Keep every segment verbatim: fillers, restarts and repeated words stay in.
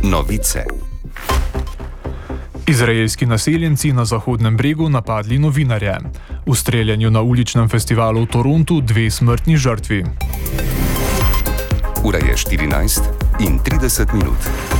Novice. Izraelski naseljenci na Zahodnem bregu napadli novinarje. V streljanju na uličnem festivalu v Torontu dve smrtni žrtvi. Ura je štirinajst in trideset minut.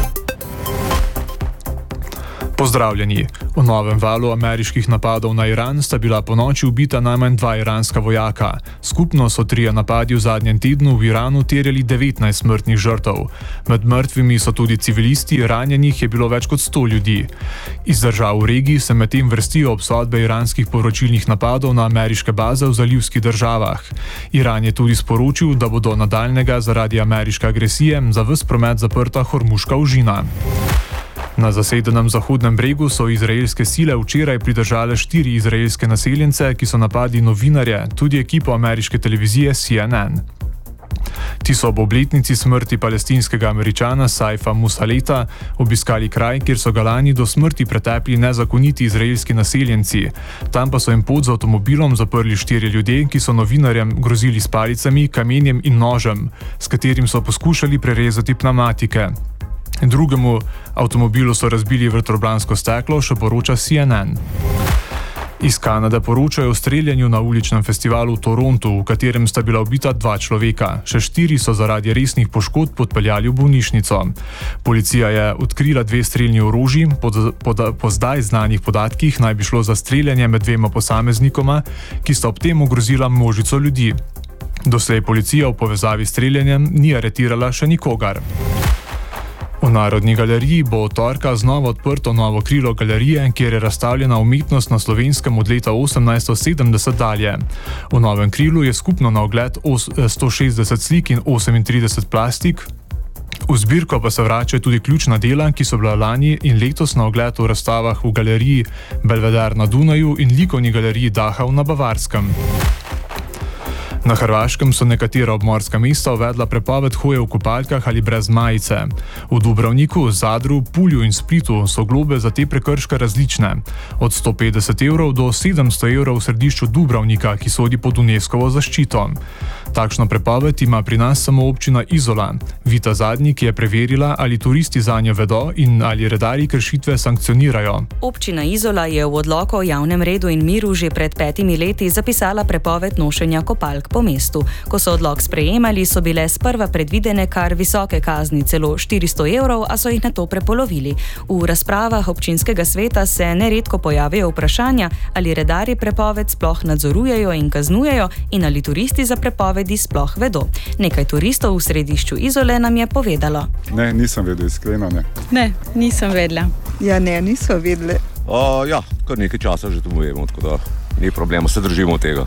Pozdravljeni. V novem valu ameriških napadov na Iran sta bila ponoči ubita najmanj dva iranska vojaka. Skupno so trije napadi v zadnjem tednu v Iranu terjali devetnajst smrtnih žrtev. Med mrtvimi so tudi civilisti, ranjenih je bilo več kot sto ljudi. Iz držav v regiji se medtem vrstijo obsodbe iranskih poročilnih napadov na ameriške baze v zalivskih državah. Iran je tudi sporočil, da bo do nadaljnjega zaradi ameriške agresije za ves promet zaprta Hormuška ožina. Na zasedenem Zahodnem bregu so izraelske sile včeraj pridržale štiri izraelske naseljence, ki so napadli novinarje, tudi ekipo ameriške televizije C N N. Ti so ob obletnici smrti palestinskega Američana Saifa Musaleta obiskali kraj, kjer so ga lani do smrti pretepli nezakoniti izraelski naseljenci. Tam pa so jim pot z avtomobilom zaprli štiri ljudje, ki so novinarjem grozili s palicami, kamenjem in nožem, s katerim so poskušali prerezati pnevmatike. Drugemu avtomobilu so razbili vetrobransko steklo, še poroča C N N. Iz Kanade poročajo o streljanju na uličnem festivalu v Torontu, v katerem sta bila ubita dva človeka. Še štiri so zaradi resnih poškodb odpeljali v bolnišnico. Policija je odkrila dve strelni orožji, po, po, po zdaj znanih podatkih naj bi šlo za streljanje med dvema posameznikoma, ki sta ob tem ogrozila množico ljudi. Doslej policija v povezavi s streljanjem ni aretirala še nikogar. V Narodni galeriji bo od torka znova odprto novo krilo galerije, kjer je razstavljena umetnost na Slovenskem od leta osemnajststo sedemdeset dalje. V novem krilu je skupno na ogled sto šestdeset slik in osemintrideset plastik. V zbirko pa se vračajo tudi ključna dela, ki so bila lani in letos na ogled v razstavah v galeriji Belvedere na Dunaju in likovni galeriji Dachau na Bavarskem. Na Hrvaškem so nekatera obmorska mesta uvedla prepoved hoje v kopalkah ali brez majice. V Dubrovniku, Zadru, Pulju in Splitu so globe za te prekrške različne. Od sto petdeset evrov do sedemsto evrov v središču Dubrovnika, ki sodi pod UNESCOvo zaščito. Takšno prepoved ima pri nas samo občina Izola. Vita Zadnik je preverila, ali turisti zanjo vedo in ali redarji kršitve sankcionirajo. Občina Izola je v odloku o javnem redu in miru že pred petimi leti zapisala prepoved nošenja kopalk po mestu. Ko so odlok sprejemali, so bile sprva predvidene kar visoke kazni, celo štiristo evrov, a so jih nato prepolovili. V razpravah občinskega sveta se neredko pojavijo vprašanja, ali redarji prepoved sploh nadzorujejo in kaznujejo in ali turisti za prepovedi sploh vedo. Nekaj turistov v središču Izole nam je povedalo. Ne, nisem vedel, iskreno ne. Ne, nisem vedela. Ja, ne, nisem vedela. Uh, ja, kar nekaj časa že to vemo, tako da ni problema, se držimo tega.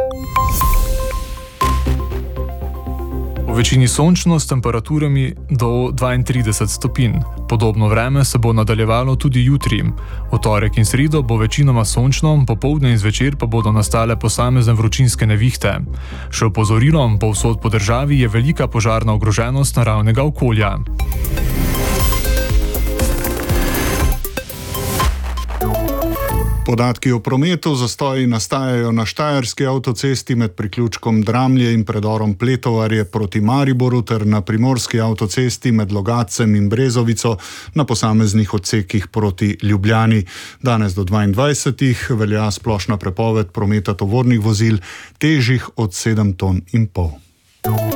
V večini sončno s temperaturami do dvaintrideset stopinj. Podobno vreme se bo nadaljevalo tudi jutri. V torek in sredo bo večinoma sončno, popoldne in zvečer pa bodo nastale posamezne vročinske nevihte. Še opozorilom povsod po državi je velika požarna ogroženost naravnega okolja. Podatki o prometu: zastoji nastajajo na štajerski avtocesti med priključkom Dramlje in predorom Pletovarje proti Mariboru ter na primorski avtocesti med Logatcem in Brezovico na posameznih odsekih proti Ljubljani. Danes do dvaindvajsetih velja splošna prepoved prometa tovornih vozil težjih od sedem ton in pol.